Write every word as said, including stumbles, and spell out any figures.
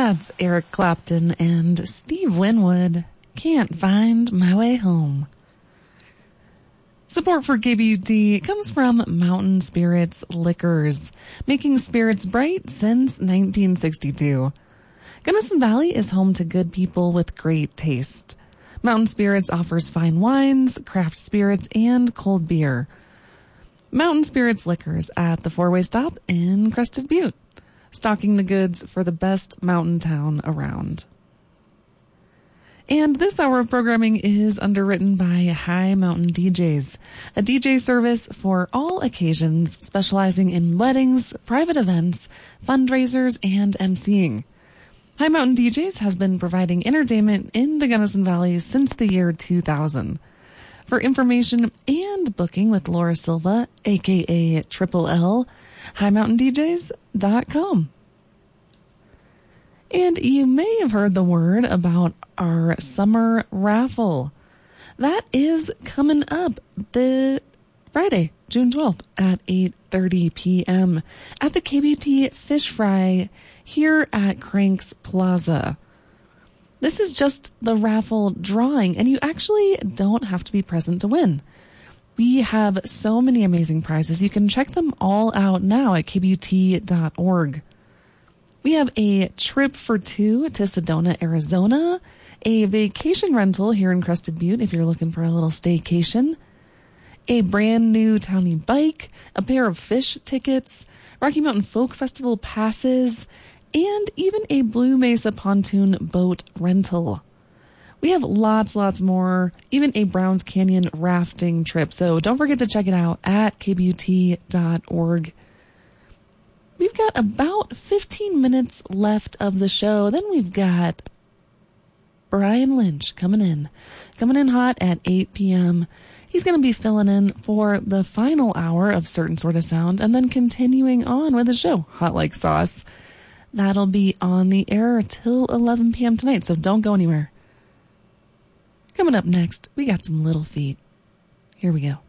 That's Eric Clapton and Steve Winwood. Can't find my way home. Support for K B U T comes from Mountain Spirits Liquors, making spirits bright since nineteen sixty-two. Gunnison Valley is home to good people with great taste. Mountain Spirits offers fine wines, craft spirits, and cold beer. Mountain Spirits Liquors at the Four-Way Stop in Crested Butte, stocking the goods for the best mountain town around. And this hour of programming is underwritten by High Mountain D Js, a D J service for all occasions specializing in weddings, private events, fundraisers, and emceeing. High Mountain D Js has been providing entertainment in the Gunnison Valley since the year two thousand. For information and booking with Laura Silva, aka Triple L, high mountain d js dot com. And you may have heard the word about our summer raffle. That is coming up the Friday, June twelfth at eight thirty p.m. at the K B T Fish Fry here at Cranks Plaza. This is just the raffle drawing, and you actually don't have to be present to win. We have so many amazing prizes. You can check them all out now at k b u t dot org. We have a trip for two to Sedona, Arizona, a vacation rental here in Crested Butte if you're looking for a little staycation, a brand new Townie bike, a pair of fish tickets, Rocky Mountain Folk Festival passes, and even a Blue Mesa pontoon boat rental. We have lots, lots more, even a Browns Canyon rafting trip. So don't forget to check it out at k b u t dot org. We've got about fifteen minutes left of the show. Then we've got Brian Lynch coming in, coming in hot at eight p.m. He's going to be filling in for the final hour of Certain Sort of Sound and then continuing on with the show, Hot Like Sauce. That'll be on the air till eleven p.m. tonight, so don't go anywhere. Coming up next, we got some Little Feat. Here we go.